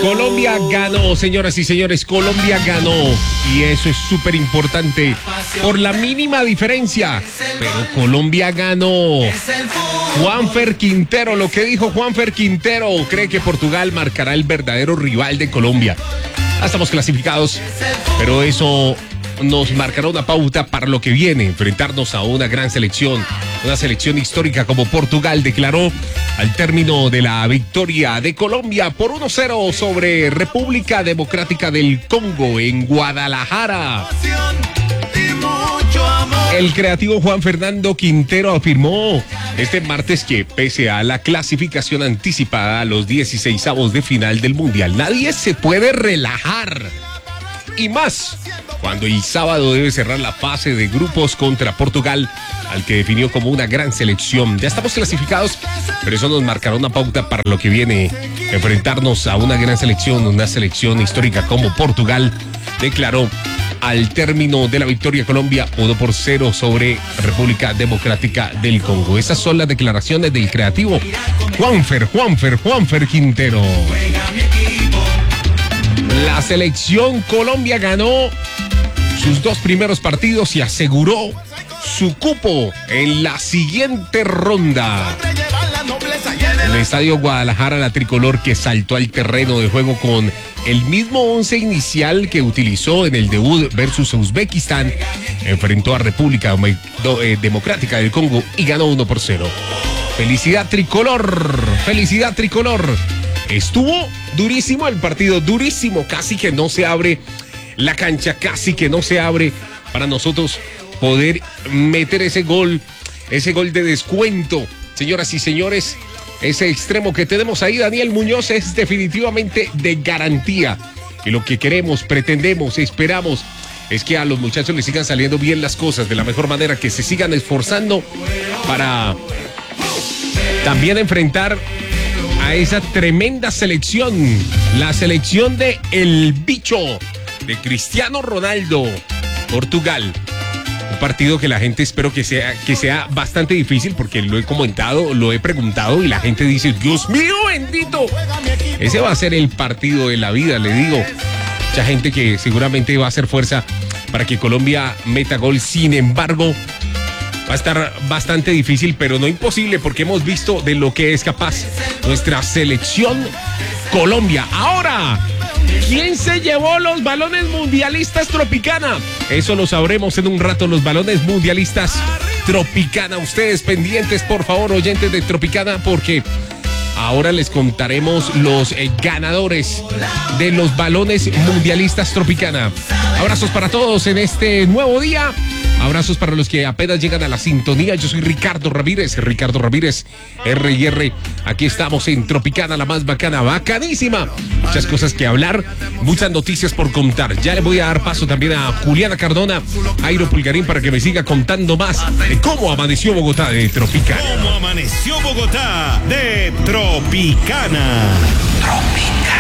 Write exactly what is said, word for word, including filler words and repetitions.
Colombia ganó, señoras y señores, Colombia ganó. Y eso es súper importante por la mínima diferencia. Pero Colombia ganó. Juanfer Quintero, lo que dijo Juanfer Quintero, cree que Portugal marcará el verdadero rival de Colombia. Ya estamos clasificados, pero eso nos marcará una pauta para lo que viene, enfrentarnos a una gran selección, una selección histórica como Portugal, declaró al término de la victoria de Colombia por uno cero sobre República Democrática del Congo en Guadalajara. El creativo Juan Fernando Quintero afirmó este martes que pese a la clasificación anticipada a los dieciseisavos de final del Mundial, nadie se puede relajar. Y más, cuando el sábado debe cerrar la fase de grupos contra Portugal, al que definió como una gran selección. Ya estamos clasificados, pero eso nos marcará una pauta para lo que viene. Enfrentarnos a una gran selección, una selección histórica como Portugal, declaró al término de la victoria Colombia uno por cero sobre República Democrática del Congo. Esas son las declaraciones del creativo Juanfer, Juanfer, Juanfer Quintero. La selección Colombia ganó sus dos primeros partidos y aseguró su cupo en la siguiente ronda. En el estadio Guadalajara, la tricolor, que saltó al terreno de juego con el mismo once inicial que utilizó en el debut versus Uzbekistán, enfrentó a República Democrática del Congo y ganó uno por cero. Felicidad tricolor, felicidad tricolor. Estuvo durísimo el partido, durísimo, casi que no se abre la cancha, casi que no se abre para nosotros poder meter ese gol, ese gol de descuento. Señoras y señores, ese extremo que tenemos ahí, Daniel Muñoz, es definitivamente de garantía. Y lo que queremos, pretendemos, esperamos es que a los muchachos les sigan saliendo bien las cosas de la mejor manera, que se sigan esforzando para también enfrentar a esa tremenda selección, la selección de El Bicho, de Cristiano Ronaldo, Portugal. Un partido que la gente espero que sea, que sea bastante difícil, porque lo he comentado, lo he preguntado y la gente dice, Dios mío bendito, ese va a ser el partido de la vida, le digo. Mucha gente que seguramente va a hacer fuerza para que Colombia meta gol. Sin embargo, va a estar bastante difícil, pero no imposible, porque hemos visto de lo que es capaz nuestra selección Colombia. Ahora, ¿quién se llevó los balones mundialistas Tropicana? Eso lo sabremos en un rato, los balones mundialistas Tropicana. Ustedes pendientes, por favor, oyentes de Tropicana, porque ahora les contaremos los eh, ganadores de los balones mundialistas Tropicana. Abrazos para todos en este nuevo día. Abrazos para los que apenas llegan a la sintonía. Yo soy Ricardo Ramírez, Ricardo Ramírez, R y R. Aquí estamos en Tropicana, la más bacana, bacanísima. Muchas cosas que hablar, muchas noticias por contar. Ya le voy a dar paso también a Juliana Cardona, Jairo Pulgarín, para que me siga contando más de cómo amaneció Bogotá de Tropicana. ¿Cómo amaneció Bogotá de Tropicana? Tropicana.